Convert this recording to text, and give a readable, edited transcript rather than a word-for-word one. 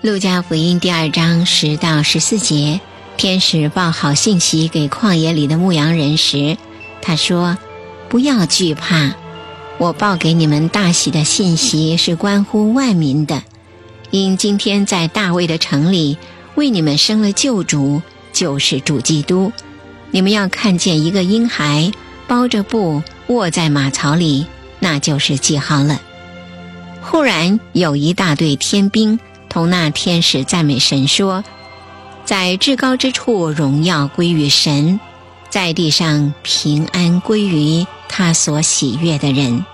路加福音第2章10到14节，天使报好信息给旷野里的牧羊人时，他说：不要惧怕，我报给你们大喜的信息是关乎万民的，因今天在大卫的城里为你们生了救主，就是主基督。你们要看见一个婴孩包着布卧在马槽里，那就是记号了。忽然有一大队天兵同那天使赞美神说：在至高之处荣耀归于神，在地上平安归于他所喜悦的人。